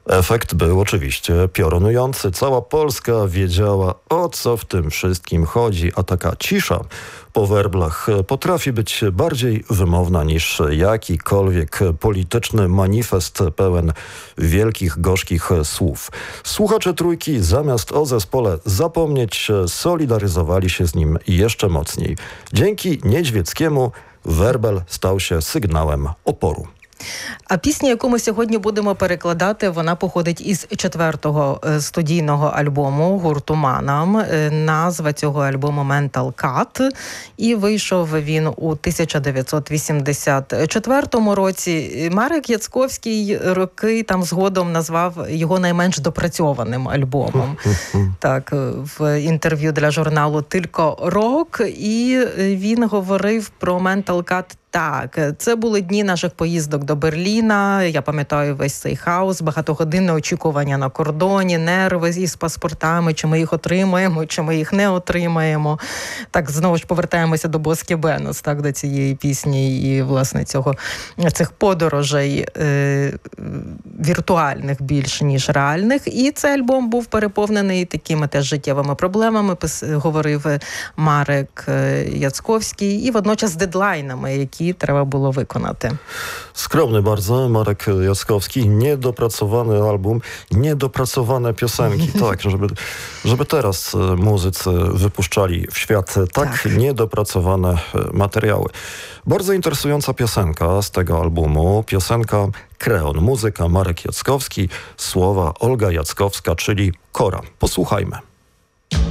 Efekt był oczywiście piorunujący. Cała Polska wiedziała, o co w tym wszystkim chodzi, a taka cisza po werblach potrafi być bardziej wymowna niż jakikolwiek polityczny manifest pełen wielkich, gorzkich słów. Słuchacze Trójki zamiast o zespole zapomnieć, solidaryzowali się z nim jeszcze mocniej. Dzięki Niedźwieckiemu werbel став się sygnałem oporu. А пісня, яку ми сьогодні будемо перекладати, вона походить із 4-го студійного альбому гурту «Манам». Назва цього альбому «Mental Cut». І вийшов він у 1984 році. Марек Яцковський роки там згодом назвав його найменш допрацьованим альбомом. Так, в інтерв'ю для журналу «Тільки рок». І він говорив про «Mental Cut». Так, це були дні наших поїздок до Берліна, я пам'ятаю весь цей хаос, багатогодинне очікування на кордоні, нерви із паспортами, чи ми їх отримаємо, чи ми їх не отримаємо. Так, знову ж повертаємося до Боски Бенос, так, до цієї пісні і, власне, цих подорожей віртуальних більше, ніж реальних. І цей альбом був переповнений такими теж життєвими проблемами, говорив Марек Яцковський, і водночас дедлайнами, які trzeba było wykonać. Skromny bardzo, Marek Jackowski. Niedopracowany album, niedopracowane piosenki. Tak, żeby teraz muzycy wypuszczali w świat tak niedopracowane materiały. Bardzo interesująca piosenka z tego albumu. Piosenka Kreon. Muzyka Marek Jackowski, słowa Olga Jackowska, czyli Kora. Posłuchajmy.